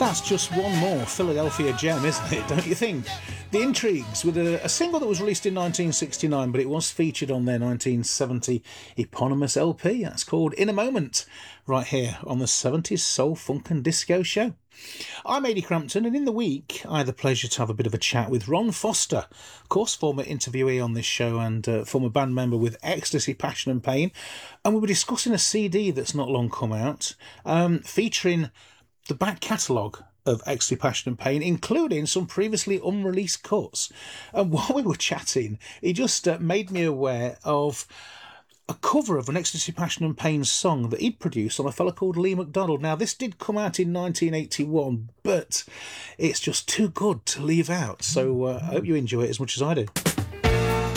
That's just one more Philadelphia gem, isn't it, don't you think? The Intrigues, with a single that was released in 1969, but it was featured on their 1970 eponymous LP. That's called In a Moment, right here on the 70s Soul, Funk and Disco Show. I'm Ady Crampton, and in the week I had the pleasure to have a bit of a chat with Ron Foster, of course former interviewee on this show and former band member with Ecstasy, Passion and Pain, and we were discussing a CD that's not long come out, featuring the back catalogue of Ecstasy, Passion and Pain, including some previously unreleased cuts. And while we were chatting, he just made me aware of a cover of an Ecstasy, Passion and Pain song that he'd produced on a fella called Lee McDonald. Now, this did come out in 1981, but it's just too good to leave out. So I hope you enjoy it as much as I do.